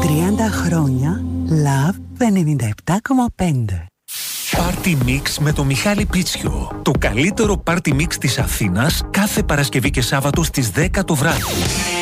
30 χρόνια Love 97,5. Party Mix με το Μιχάλη Πίτσιο. Το καλύτερο Party Mix της Αθήνας κάθε Παρασκευή και Σάββατο στις 10 το βράδυ.